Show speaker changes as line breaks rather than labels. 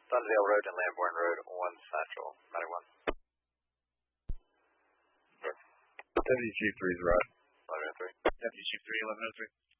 Thunderdale Road and Lambourne Road, 1 Satchel, Matter 1.
Deputy Chief 3's right.
1103.
Deputy Chief 3, 1103.